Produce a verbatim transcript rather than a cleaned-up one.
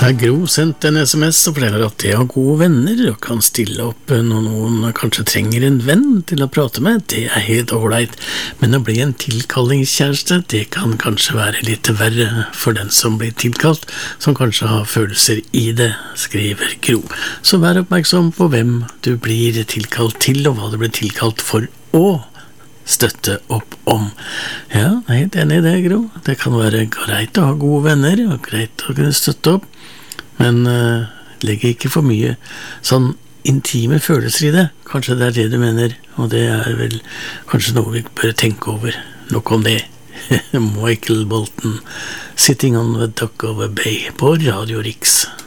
Har Gro sendt en sms og forteller at de har gode venner og kan stille opp når noen kanskje trenger en venn til å prate med. Det er helt ålreit, men å bli en tilkallingskjæreste, det kan kanskje være litt verre for den som blir tilkalt, som kanskje har følelser i det, skriver Gro. Så vær oppmerksom på hvem du blir tilkalt til, og hva du blir tilkalt for å støtte opp om. Ja, jeg er helt enig i det, Gro. Det kan være greit å ha gode venner, og greit å kunne støtte opp, men uh, legg ikke for mye sånn intime følelser i det. Kanskje det er det du mener, og det er vel kanskje noe vi bør tenke over. Nok om det. Michael Bolton, Sitting on the Dock of a Bay på Radio Riks.